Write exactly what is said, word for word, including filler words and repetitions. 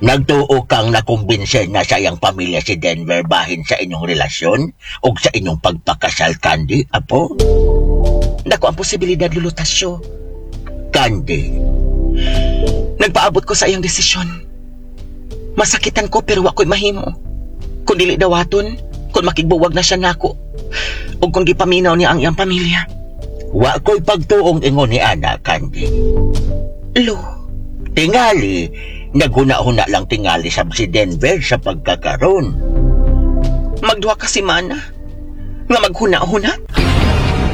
Nagtuo kang nakumbinse na sa iyang pamilya si Denver bahin sa inyong relasyon o sa inyong pagpakasal, Candy, apo? Dako ang posibilidad, Lulutasyo. Candy, nagpaabot ko sa iyang desisyon. Masakitan ko pero wako'y mahimo. Kung dili dawaton, kung makigbuwag na siya nako, o kung gipaminaw niya ang iyang pamilya. wa ko'y pagtuong ingon ni Ana, Candy. Lo, Tingali, naghuna-huna lang tingali sa si Denver sa pagkakaroon. magduha ka si Mana nga maghuna-huna.